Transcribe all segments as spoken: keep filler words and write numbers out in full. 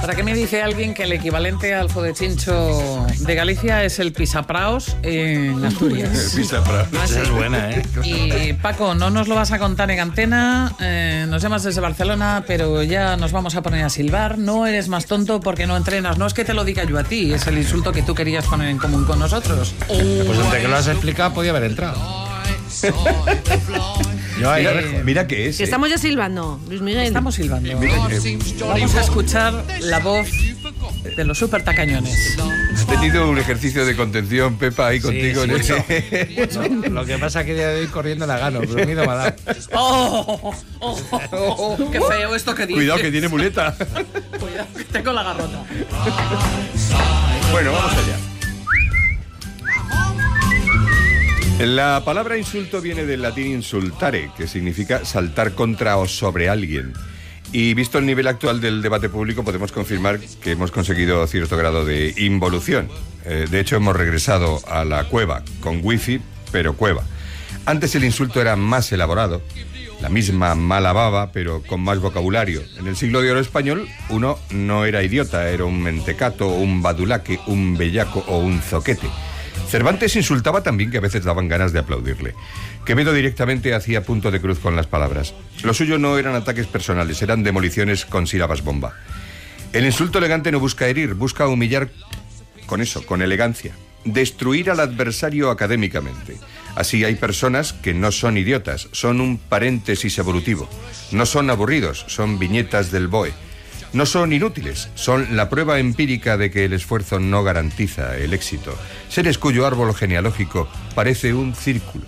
¿Para qué me dice alguien que el equivalente al fodechincho de Galicia es el pisapraos en Asturias? El pisapraos. Esa es buena, ¿eh? Y Paco, no nos lo vas a contar en antena, eh, nos llamas desde Barcelona, pero ya nos vamos a poner a silbar. No eres más tonto porque no entrenas. No es que te lo diga yo a ti, es el insulto que tú querías poner en común con nosotros. Pues desde que lo has explicado podía haber entrado. Yo ahí, mira, mira qué es. Que eh. estamos ya silbando, Luis Miguel. Estamos silbando. Mira, eh, Vamos a escuchar la voz de los super tacañones. Has tenido un ejercicio de contención, Pepa, ahí Sí, contigo. sí, en mucho. ese- Lo que pasa es que día de hoy corriendo la gano, pero miedo me ha dado. ¡Oh! oh, oh, oh, ¡Qué feo esto que dices! Cuidado que tiene muleta. Cuidado que tengo la garrota. Bueno, vamos allá. La palabra insulto viene del latín insultare, que significa saltar contra o sobre alguien. Y visto el nivel actual del debate público, podemos confirmar que hemos conseguido cierto grado de involución. Eh, de hecho, hemos regresado a la cueva, con wifi, pero cueva. Antes el insulto era más elaborado, la misma mala baba, pero con más vocabulario. En el siglo de oro español, uno no era idiota, era un mentecato, un badulaque, un bellaco o un zoquete. Cervantes insultaba también, que a veces daban ganas de aplaudirle. Quevedo directamente hacía punto de cruz con las palabras. Lo suyo no eran ataques personales, eran demoliciones con sílabas bomba. El insulto elegante no busca herir, busca humillar con eso, con elegancia. Destruir al adversario académicamente. Así hay personas que no son idiotas, son un paréntesis evolutivo. No son aburridos, son viñetas del B O E. No son inútiles, son la prueba empírica de que el esfuerzo no garantiza el éxito. Seres cuyo árbol genealógico parece un círculo.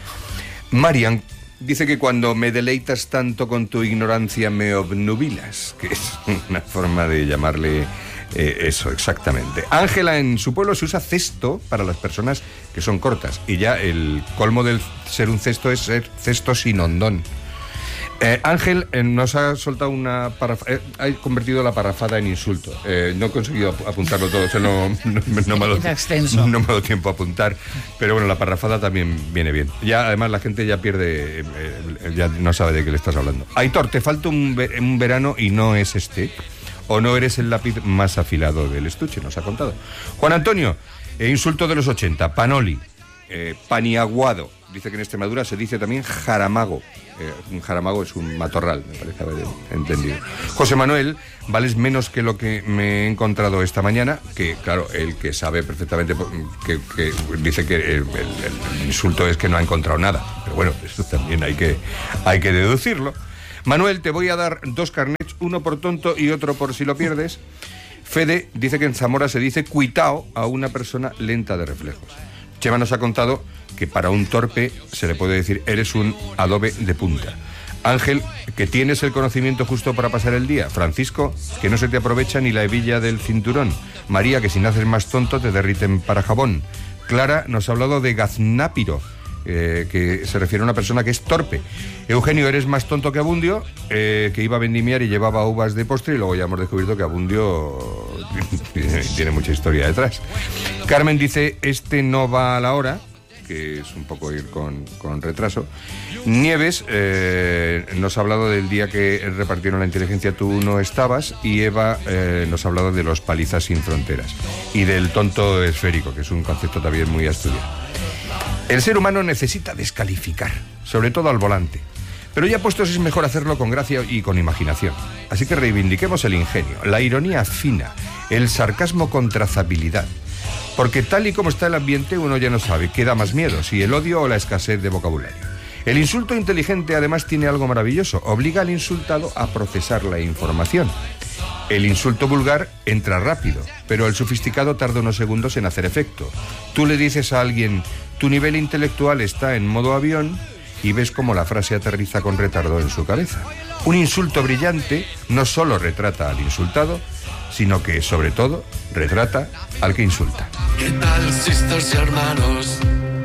Marian dice que cuando me deleitas tanto con tu ignorancia me obnubilas, que es una forma de llamarle eh, eso exactamente. Ángela, en su pueblo se usa cesto para las personas que son cortas, y ya el colmo del ser un cesto es ser cesto sin hondón. Eh, Ángel eh, nos ha soltado una parrafada, eh, ha convertido la parrafada en insulto. Eh, no he conseguido ap- apuntarlo todo, o sea, no, no, no me ha dado, Era extenso. no me ha dado tiempo a apuntar, pero bueno, la parrafada también viene bien. Ya, además, la gente ya pierde, eh, eh, ya no sabe de qué le estás hablando. Aitor, te falta un, ve- un verano y no es este, o no eres el lápiz más afilado del estuche, nos ha contado. Juan Antonio, eh, insulto de los ochenta, panoli, eh, paniaguado. Dice que en Extremadura se dice también jaramago. Eh, un jaramago es un matorral, me parece haber entendido. José Manuel, vales menos que lo que me he encontrado esta mañana, que claro, el que sabe perfectamente, que, que dice que el, el, el insulto es que no ha encontrado nada. Pero bueno, eso también hay que, hay que deducirlo. Manuel, te voy a dar dos carnets, uno por tonto y otro por si lo pierdes. Fede dice que en Zamora se dice cuitao a una persona lenta de reflejos. Chema nos ha contado que para un torpe se le puede decir eres un adobe de punta. Ángel, que tienes el conocimiento justo para pasar el día. Francisco, que no se te aprovecha ni la hebilla del cinturón. María, que si naces más tonto te derriten para jabón. Clara nos ha hablado de gaznápiro, eh, que se refiere a una persona que es torpe. Eugenio, eres más tonto que Abundio, eh, que iba a vendimiar y llevaba uvas de postre, y luego ya hemos descubierto que Abundio tiene mucha historia detrás. Carmen dice, este no va a la hora, que es un poco ir con, con retraso. Nieves eh, nos ha hablado del día que repartieron la inteligencia, tú no estabas, y Eva eh, nos ha hablado de los palizas sin fronteras y del tonto esférico, que es un concepto también muy asturiano. El ser humano necesita descalificar, sobre todo al volante. Pero ya puestos es mejor hacerlo con gracia y con imaginación. Así que reivindiquemos el ingenio, la ironía fina, el sarcasmo con trazabilidad. Porque tal y como está el ambiente, uno ya no sabe qué da más miedo, si el odio o la escasez de vocabulario. El insulto inteligente además tiene algo maravilloso, obliga al insultado a procesar la información. El insulto vulgar entra rápido, pero el sofisticado tarda unos segundos en hacer efecto. Tú le dices a alguien, tu nivel intelectual está en modo avión, y ves cómo la frase aterriza con retardo en su cabeza. Un insulto brillante no solo retrata al insultado, sino que, sobre todo, retrata al que insulta. ¿Qué tal, sisters y hermanos?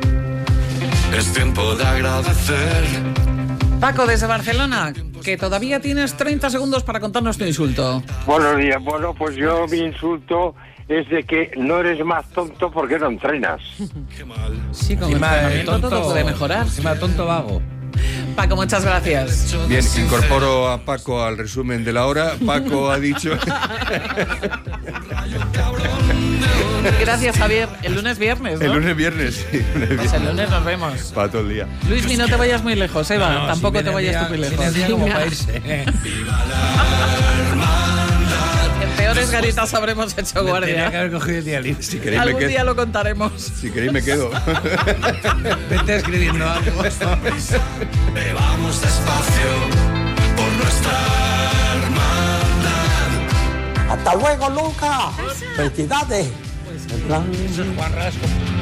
Es tiempo de agradecer. Paco, desde Barcelona, que todavía tienes treinta segundos para contarnos tu insulto. Buenos días. Bueno, pues yo mi insulto es de que no eres más tonto porque no entrenas. Qué mal. Sí, con el Encima de entrenamiento todo puede mejorar. Encima de tonto vago. Paco, muchas gracias. Bien, incorporo a Paco al resumen de la hora. Paco ha dicho... Gracias, Javier. El lunes viernes, ¿no? El lunes viernes, sí. Lunes Pues el lunes nos vemos. Para todo el día. Luismi, no te vayas muy lejos, Eva. No, Tampoco si te viene vayas el tú muy día- lejos. viene el día como Venga. para irse. En peores garitas habremos hecho Tenía que guardia. haber cogido el día libre. Si queréis, me Algún quedo. día lo contaremos. Si queréis, me quedo. Vete escribiendo algo. Bebamos despacio por nuestra hermandad. Hasta luego, Luca. Felicidades. En plan, Eso es Juan Rasco.